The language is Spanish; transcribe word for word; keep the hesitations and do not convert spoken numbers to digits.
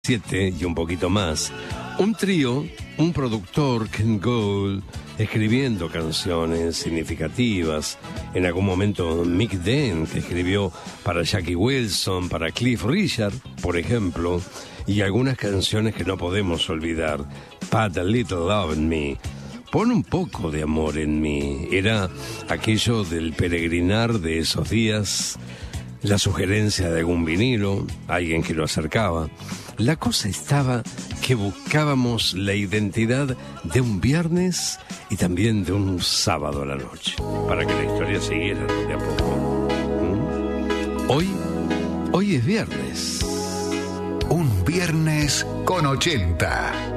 siete y un poquito más. Un trío, un productor, Ken Gold, escribiendo canciones significativas. En algún momento Mick Dent, que escribió para Jackie Wilson, para Cliff Richard, por ejemplo, y algunas canciones que no podemos olvidar. Put a Little Love in Me. Pon un poco de amor en mí. Era aquello del peregrinar de esos días, la sugerencia de algún vinilo, alguien que lo acercaba. La cosa estaba que buscábamos la identidad de un viernes y también de un sábado a la noche, para que la historia siguiera de a poco. ¿Mm? Hoy, hoy es viernes. Un viernes con ochenta.